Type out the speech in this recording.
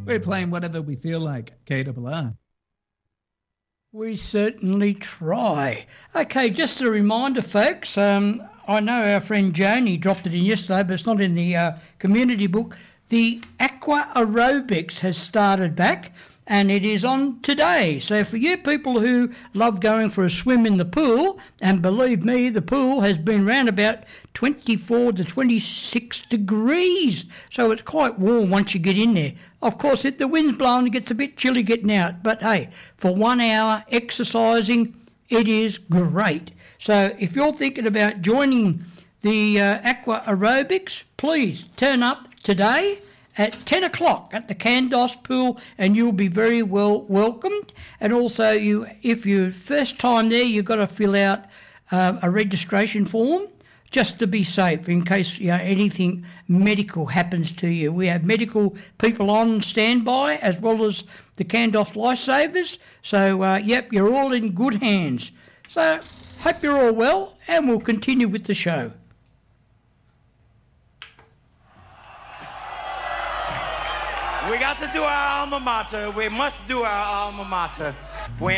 We're playing whatever we feel like, KRR. We certainly try. Okay, just a reminder, folks. I know our friend Joni dropped it in yesterday, but it's not in the community book. The Aqua Aerobics has started back, and it is on today. So for you people who love going for a swim in the pool, and believe me, the pool has been around about 24 to 26 degrees, so it's quite warm once you get in there. Of course, if the wind's blowing, it gets a bit chilly getting out, but hey, for 1 hour exercising, it is great. So if you're thinking about joining the Aqua Aerobics, please turn up today at 10 o'clock at the Candos pool, and you'll be very well welcomed. And also, if you're first time there, you've got to fill out a registration form just to be safe in case anything medical happens to you. We have medical people on standby as well as the Candos Lifesavers. So, you're all in good hands. So, hope you're all well, and we'll continue with the show. We got to do our alma mater. We must do our alma mater.